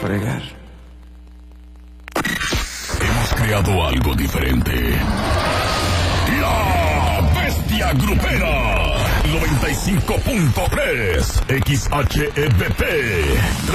fregar. Hemos creado algo diferente. La Bestia Grupera 95.3 XHEBP